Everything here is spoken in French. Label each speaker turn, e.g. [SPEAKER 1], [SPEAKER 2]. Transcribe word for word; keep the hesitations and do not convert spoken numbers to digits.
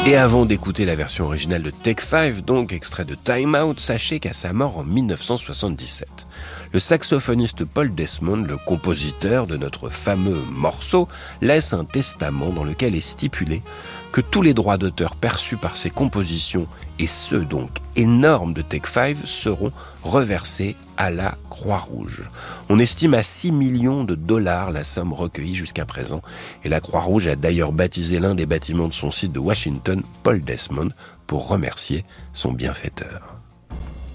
[SPEAKER 1] Et avant d'écouter la version originale de Take Five, donc extrait de Time Out, sachez qu'à sa mort en dix-neuf cent soixante-dix-sept, le saxophoniste Paul Desmond, le compositeur de notre fameux morceau, laisse un testament dans lequel est stipulé que tous les droits d'auteur perçus par ses compositions, et ceux donc énormes de Take Five, seront reversés à la Croix-Rouge. On estime à six millions de dollars la somme recueillie jusqu'à présent, et la Croix-Rouge a d'ailleurs baptisé l'un des bâtiments de son site de Washington, Paul Desmond, pour remercier son bienfaiteur.